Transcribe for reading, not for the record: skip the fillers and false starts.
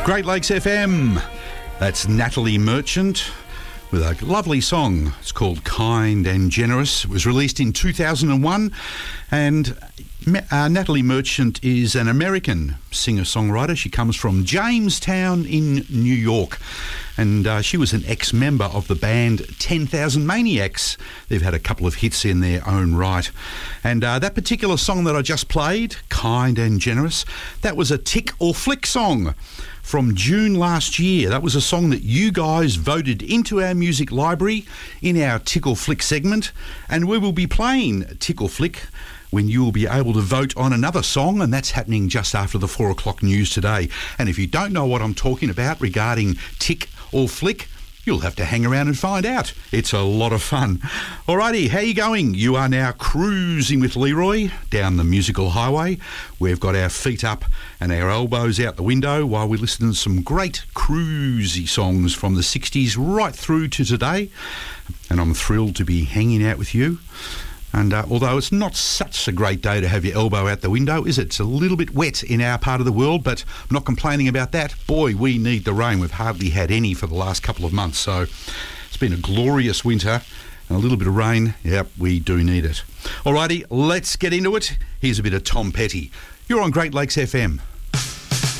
Great Lakes FM. That's Natalie Merchant with a lovely song. It's called Kind and Generous. It was released in 2001, and Natalie Merchant is an American singer-songwriter. She comes from Jamestown in New York, and she was an ex-member of the band 10,000 Maniacs. They've had a couple of hits in their own right. And that particular song that I just played, Kind and Generous, that was a Tick or Flick song from June last year. That was a song that you guys voted into our music library in our Tick or Flick segment, and we will be playing Tick or Flick when you will be able to vote on another song, and that's happening just after the 4 o'clock news today. And if you don't know what I'm talking about regarding Tick or Flick, you'll have to hang around and find out. It's a lot of fun. Alrighty, how you going? You are now cruising with Leroy down the musical highway. We've got our feet up and our elbows out the window while we listen to some great cruisy songs from the 60s right through to today. And I'm thrilled to be hanging out with you. And although it's not such a great day to have your elbow out the window, is it? It's a little bit wet in our part of the world, but I'm not complaining about that. Boy, we need the rain. We've hardly had any for the last couple of months, so it's been a glorious winter, and a little bit of rain, yep, we do need it. Alrighty, let's get into it. Here's a bit of Tom Petty. You're on Great Lakes FM.